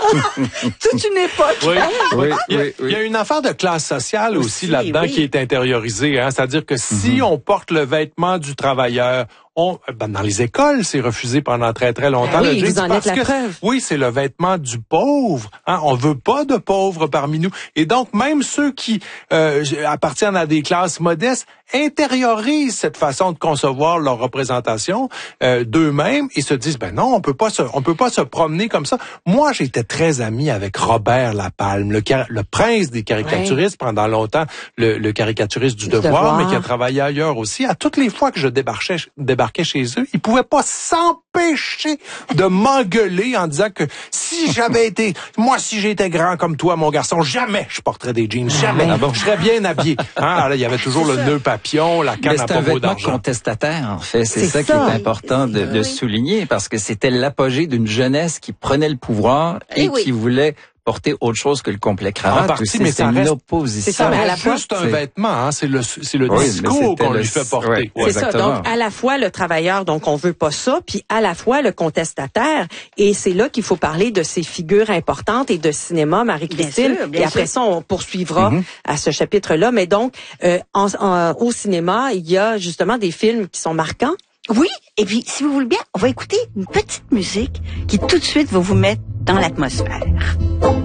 Toute une époque. Oui. Il y a une affaire de classe sociale aussi là-dedans qui est intériorisée. Hein? C'est-à-dire que si on porte le vêtement du travailleur, dans les écoles, c'est refusé pendant très, très longtemps. Oui, vous en êtes la preuve. Oui, c'est le vêtement du pauvre. Hein? On veut pas de pauvres parmi nous. Et donc, même ceux qui appartiennent à des classes modestes intériorisent cette façon de concevoir leur représentation d'eux-mêmes et se disent, ben non, on peut pas se promener comme ça. Moi, j'étais très ami avec Robert Lapalme, le prince des caricaturistes, pendant longtemps, le caricaturiste du Devoir, mais qui a travaillé ailleurs aussi. À toutes les fois que je débarquais chez eux, ils pouvaient pas s'empêcher de m'engueuler en disant que si j'étais grand comme toi, mon garçon, jamais je porterais des jeans, jamais. Je serais bien habillé. Là, il y avait toujours le nœud papillon, la canne à pommeau d'argent. C'est un vêtement contestataire, en fait. C'est ça qui est important de souligner, parce que c'était l'apogée d'une jeunesse qui prenait le pouvoir et qui voulait porter autre chose que le complet cravate. En partie, mais c'est une opposition. C'est ça, mais à la fois, juste un vêtement, hein, c'est le discours qu'on lui fait porter. C'est ça. Donc, à la fois le travailleur, donc on veut pas ça, puis à la fois le contestataire. Et c'est là qu'il faut parler de ces figures importantes et de cinéma, Marie-Christine. Et après ça, on poursuivra à ce chapitre-là. Mais donc, au cinéma, il y a justement des films qui sont marquants. Oui, et puis si vous voulez bien, on va écouter une petite musique qui tout de suite va vous mettre dans l'atmosphère.